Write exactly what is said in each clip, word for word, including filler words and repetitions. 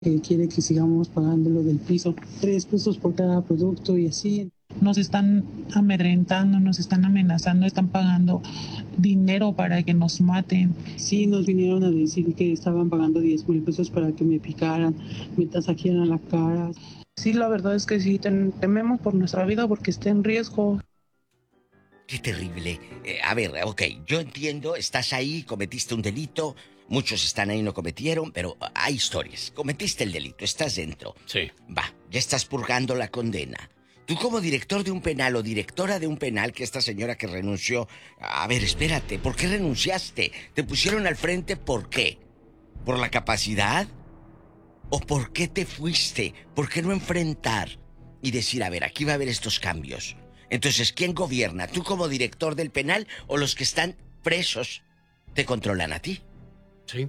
que quiere que sigamos pagando lo del piso, tres pesos por cada producto y así. Nos están amedrentando, nos están amenazando, están pagando dinero para que nos maten. Sí, nos vinieron a decir que estaban pagando diez mil pesos para que me picaran, me tasajearan la cara. Sí, la verdad es que sí, tem- tememos por nuestra vida porque está en riesgo. Qué terrible. Eh, a ver, ok, yo entiendo, estás ahí, cometiste un delito, muchos están ahí y no cometieron, pero hay historias. Cometiste el delito, estás dentro. Sí. Va, ya estás purgando la condena. Tú como director de un penal o directora de un penal, que esta señora que renunció... A ver, espérate, ¿por qué renunciaste? ¿Te pusieron al frente por qué? ¿Por la capacidad? ¿O por qué te fuiste? ¿Por qué no enfrentar y decir, a ver, aquí va a haber estos cambios? Entonces, ¿quién gobierna? ¿Tú como director del penal o los que están presos te controlan a ti? Sí.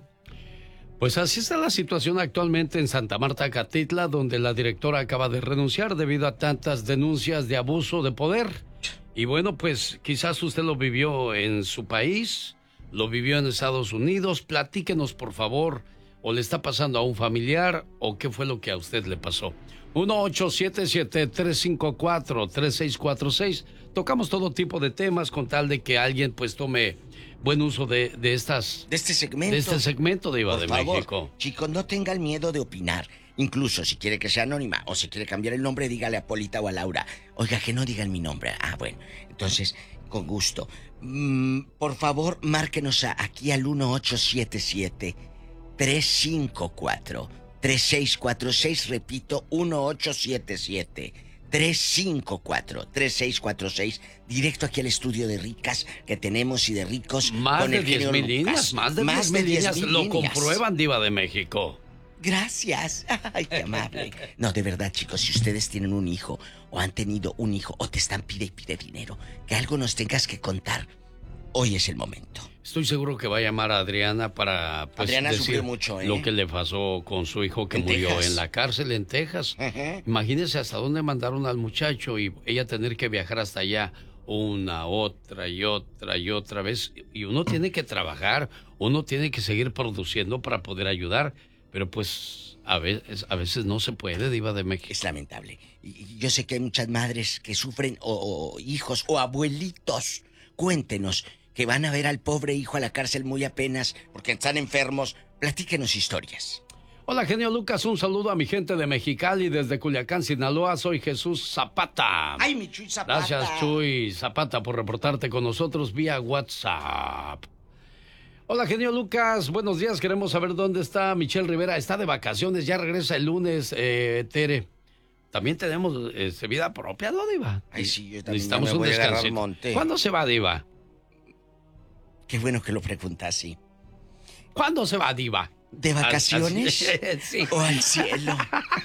Pues así está la situación actualmente en Santa Marta, Catitla, donde la directora acaba de renunciar debido a tantas denuncias de abuso de poder. Y bueno, pues quizás usted lo vivió en su país, lo vivió en Estados Unidos. Platíquenos, por favor, o le está pasando a un familiar o qué fue lo que a usted le pasó. uno ocho siete siete, tres cinco cuatro, tres seis cuatro seis. Tocamos todo tipo de temas con tal de que alguien pues tome buen uso de, de estas... De este segmento. De este segmento de Iba Por de favor, México. chicos, no tengan miedo de opinar. Incluso si quiere que sea anónima o si quiere cambiar el nombre, dígale a Polita o a Laura. Oiga, que no digan mi nombre. Ah, bueno. Entonces, con gusto. Mm, por favor, márquenos a, aquí al uno ocho siete siete, tres cinco cuatro, tres seis cuatro seis. Repito, uno ocho siete siete, tres cinco cuatro, tres seis cuatro seis. Directo aquí al estudio de ricas que tenemos y de ricos. Más con de el diez genio mil Lucas. líneas, más de Más diez mil de diez líneas. mil Lo líneas. comprueban, Diva de México. Gracias. Ay, qué amable. No, de verdad, chicos, si ustedes tienen un hijo o han tenido un hijo o te están pide y pide dinero, que algo nos tengas que contar, hoy es el momento. Estoy seguro que va a llamar a Adriana para pues, Adriana decir sufrió mucho, ¿eh? lo que le pasó con su hijo que En murió Texas. en la cárcel en Texas. Ajá. Imagínense hasta dónde mandaron al muchacho y ella tener que viajar hasta allá una, otra y otra y otra vez. Y uno tiene que trabajar, uno tiene que seguir produciendo para poder ayudar. Pero pues a veces, a veces no se puede, Diva de México. Es lamentable. Y yo sé que hay muchas madres que sufren, o, o hijos, o abuelitos. Cuéntenos, que van a ver al pobre hijo a la cárcel muy apenas porque están enfermos. Platíquenos historias. Hola, genio Lucas, un saludo a mi gente de Mexicali, desde Culiacán, Sinaloa. Soy Jesús Zapata. ¡Ay, mi Chuy Zapata! Gracias, Chuy Zapata, por reportarte con nosotros vía WhatsApp. Hola, genio Lucas, buenos días. Queremos saber dónde está Michelle Rivera. Está de vacaciones, ya regresa el lunes, eh, Tere. También tenemos este, vida propia, ¿no, Diva? Ay, sí, yo también necesitamos ya me un voy a agarrar descansito. monte. ¿Cuándo se va, Diva? Qué bueno que lo preguntas, sí. ¿Cuándo se va, Diva? ¿De vacaciones? Al- sí. ¿O al cielo?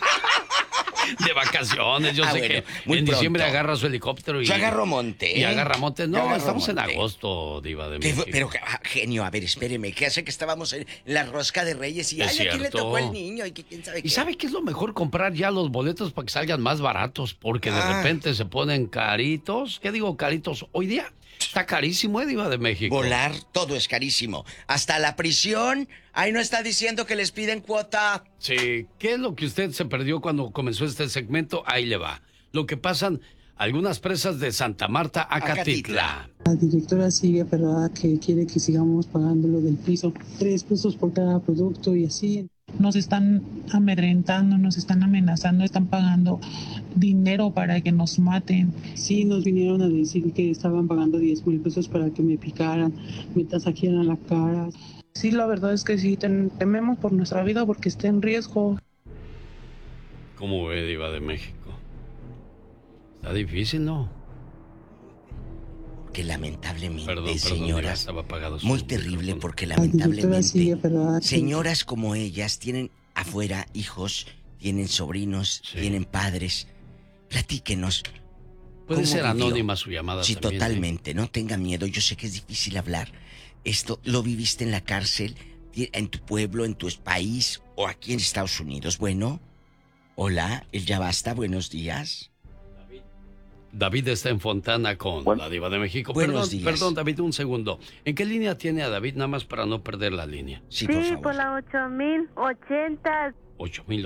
De vacaciones, yo Ah, sé bueno, que muy en pronto. diciembre agarra su helicóptero y... Yo agarro monte, ¿eh? Y agarra monte. Yo No, agarro estamos monte. en agosto, Diva de ¿Qué fue? México. Pero, ah, genio, a ver, espéreme. ¿Qué hace que estábamos en la rosca de Reyes y, Es ay, ¿a quién le cierto. tocó el niño? Y que quién sabe qué. ¿Y sabe qué es lo mejor? Comprar ya los boletos para que salgan más baratos, porque de Ah. repente se ponen caritos. ¿Qué digo caritos? Hoy día está carísimo, ¿eh, Diva de México? Volar, todo es carísimo. Hasta la prisión. Ahí no está diciendo que les piden cuota. Sí, ¿qué es lo que usted se perdió cuando comenzó este segmento? Ahí le va. Lo que pasan algunas presas de Santa Marta a Catitla. La directora sigue aferrada que quiere que sigamos pagando lo del piso, tres pesos por cada producto y así. Nos están amedrentando, nos están amenazando, están pagando dinero para que nos maten. Sí, nos vinieron a decir que estaban pagando diez mil pesos para que me picaran, me tasajearan la cara. Sí, la verdad es que sí, tem- tememos por nuestra vida porque está en riesgo. ¿Cómo ve, Diva de México? Está difícil, ¿no? Que lamentablemente, Perdón, perdón, señoras, Diva, estaba apagado su muy terrible micrófono. porque La directora sigue lamentablemente, aferrada que- señoras como ellas tienen afuera hijos, tienen sobrinos, Sí. tienen padres. Platíquenos. Puede ¿Cómo ser vivió? anónima su llamada Sí, también, ¿eh? totalmente. No tenga miedo. Yo sé que es difícil hablar. Esto lo viviste en la cárcel, en tu pueblo, en tu país o aquí en Estados Unidos. Bueno, hola, el Ya Basta, buenos días. David está en Fontana con Bueno. la Diva de México. Buenos Perdón, días. perdón, David, un segundo. ¿En qué línea tiene a David? Nada más para no perder la línea. Sí, Sí, por favor. por la ocho mil ochenta. ocho mil